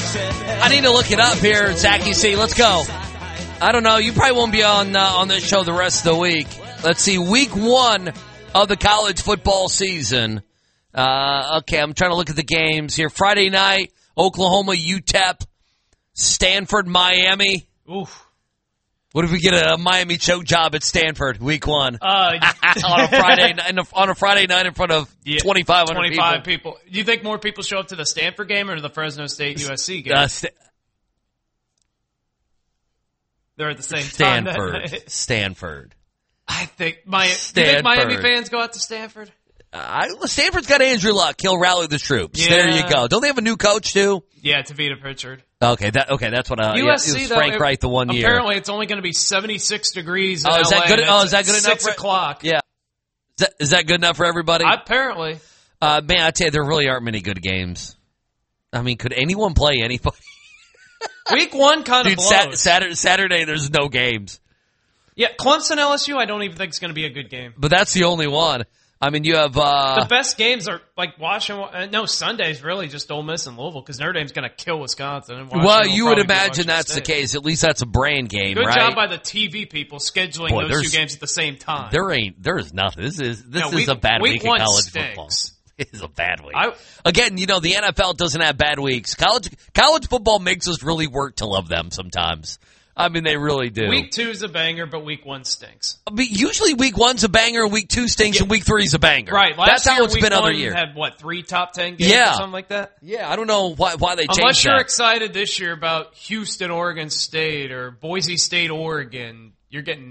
I need to look it up here, Zachy C. Let's go. I don't know. You probably won't be on this show the rest of the week. Let's see. Week 1 of the college football season. Okay, I'm trying to look at the games here. Friday night, Oklahoma, UTEP, Stanford, Miami. Oof. What if we get a Miami choke job at Stanford, week 1? On a Friday night in front of 2,500 people. Do you think more people show up to the Stanford game or to the Fresno State USC game? They're at the same time. Stanford. I think do you think Miami fans go out to Stanford? Stanford's got Andrew Luck. He'll rally the troops. Yeah. There you go. Don't they have a new coach too? Yeah, Tavita Pritchard. Okay, that's what USC, it was Frank Wright the one year. Apparently, it's only going to be 76 degrees in LA. Is that good? Is that good enough? 6 o'clock. Yeah. Is that good enough for everybody? Apparently. Man, I tell you, there really aren't many good games. I mean, could anyone play anybody? Week 1 kind of blows. Saturday, there's no games. Yeah, Clemson LSU, I don't even think it's going to be a good game. But that's the only one. I mean, you have the best games are like Washington. No, Sunday's really just Ole Miss and Louisville because Notre Dame's going to kill Wisconsin. And well, you would imagine that's the case. At least that's a brain game, Good right? job by the TV people scheduling those two games at the same time. There's nothing. This is a bad week in college football. It is a bad week. Again, the NFL doesn't have bad weeks. College football makes us really work to love them sometimes. I mean, they really do. Week 2 is a banger, but week 1 stinks. I mean, usually week 1's a banger, week 2 stinks, and week 3 is a banger. Right. That's how it's been other years. Had, 3 top 10 games or something like that? Yeah, I don't know why they changed that. Unless you're excited this year about Houston, Oregon State, or Boise State, Oregon, you're getting